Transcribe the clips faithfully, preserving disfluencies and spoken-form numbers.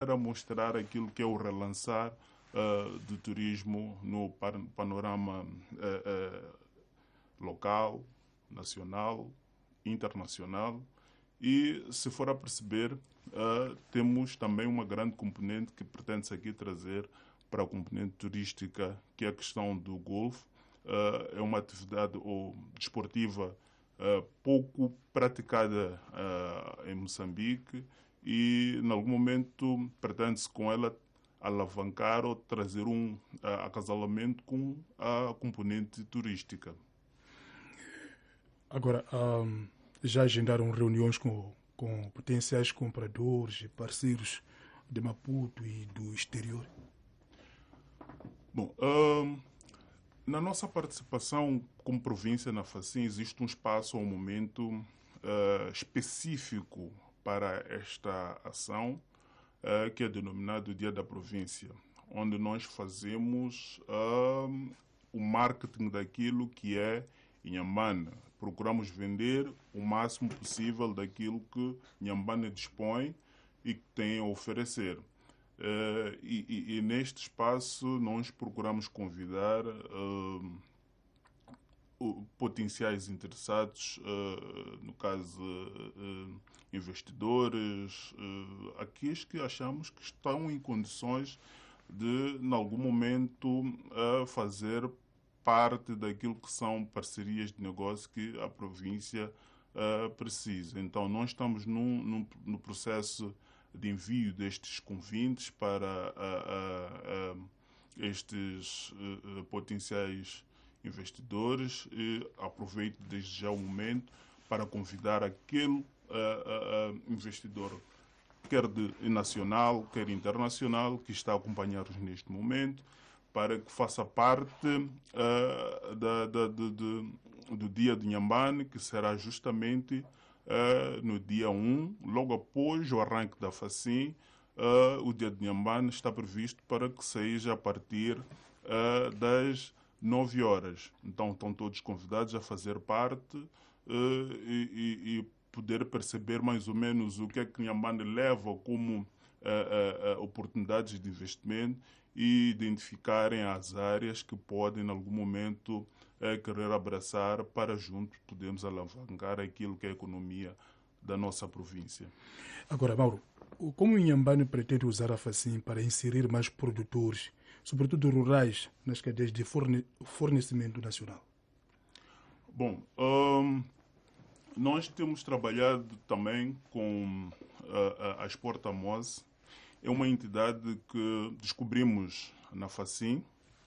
para mostrar aquilo que é o relançar uh, do turismo no panorama uh, uh, local, nacional, internacional. E, se for a perceber, uh, temos também uma grande componente que pretende-se aqui trazer para a componente turística, que é a questão do golfe. Uh, é uma atividade ou, desportiva uh, pouco praticada uh, em Moçambique e, em algum momento, pretende-se com ela alavancar ou trazer um uh, acasalamento com a componente turística. Agora, um, já agendaram reuniões com, com potenciais compradores e parceiros de Maputo e do exterior? Bom, um, na nossa participação como província na FACIM existe um espaço, um momento uh, específico para esta ação, uh, que é denominado Dia da Província, onde nós fazemos uh, o marketing daquilo que é Inhambane. Procuramos vender o máximo possível daquilo que Inhambane dispõe e que tem a oferecer. Uh, e, e, e neste espaço nós procuramos convidar uh, uh, potenciais interessados, uh, no caso uh, investidores, uh, aqueles que achamos que estão em condições de, em algum momento, uh, fazer parte daquilo que são parcerias de negócio que a província uh, precisa. Então nós estamos num, num, no processo de envio destes convites para uh, uh, uh, estes uh, potenciais investidores e aproveito desde já o momento para convidar aquele uh, uh, uh, investidor, quer de nacional, quer internacional, que está a acompanhar-nos neste momento, para que faça parte uh, da, da, de, de, do dia de Inhambane, que será justamente Uh, no dia um, logo após o arranque da FACIM, uh, o dia de Inhambane está previsto para que seja a partir uh, das nove horas. Então estão todos convidados a fazer parte uh, e, e, e poder perceber mais ou menos o que é que Inhambane leva como uh, uh, uh, oportunidades de investimento e identificarem as áreas que podem, em algum momento, é querer abraçar para juntos podermos alavancar aquilo que é a economia da nossa província. Agora, Mauro, como o Inhambane pretende usar a FACIM para inserir mais produtores, sobretudo rurais, nas cadeias de forne fornecimento nacional? Bom, um, nós temos trabalhado também com a, a, a Exportamose. É uma entidade que descobrimos na FACIM,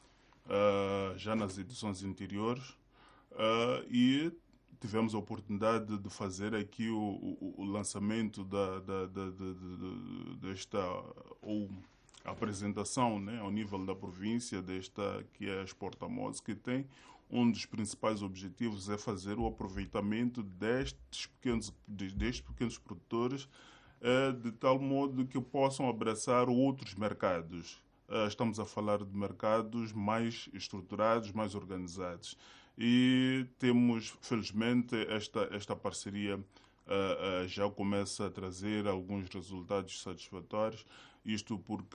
Uh, já nas edições anteriores, uh, e tivemos a oportunidade de fazer aqui o, o, o lançamento da, da, da, da, da, desta, ou a apresentação, né, ao nível da província, desta que é a Exportamose, que tem um dos principais objetivos é fazer o aproveitamento destes pequenos, destes pequenos produtores, uh, de tal modo que possam abraçar outros mercados. Estamos a falar de mercados mais estruturados, mais organizados. E temos, felizmente, esta, esta parceria uh, uh, já começa a trazer alguns resultados satisfatórios. Isto porque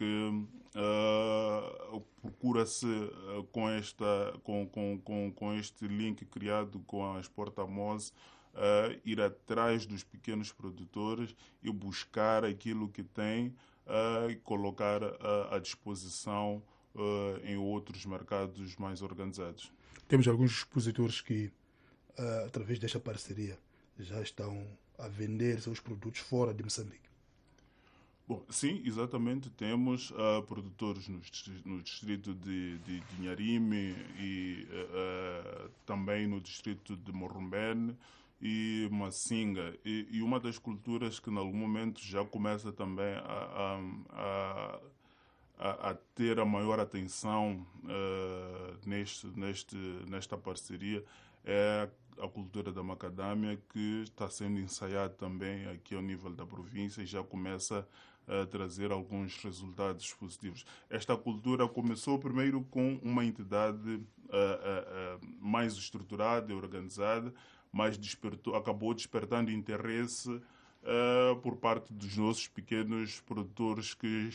uh, procura-se, uh, com, esta, com, com, com, com este link criado com a Exportamose, uh, ir atrás dos pequenos produtores e buscar aquilo que tem Uh, e colocar uh, à disposição uh, em outros mercados mais organizados. Temos alguns expositores que, uh, através desta parceria, já estão a vender seus produtos fora de Moçambique. Bom, sim, exatamente. Temos uh, produtores no, no distrito de, de, de Inharime e uh, também no distrito de Morrumbene e Massinga. E, e uma das culturas que, em algum momento, já começa também a, a, a, a ter a maior atenção uh, neste, neste, nesta parceria é a cultura da macadâmia, que está sendo ensaiada também aqui ao nível da província e já começa a trazer alguns resultados positivos. Esta cultura começou primeiro com uma entidade uh, uh, uh, mais estruturada e organizada, mas despertou, acabou despertando interesse uh, por parte dos nossos pequenos produtores que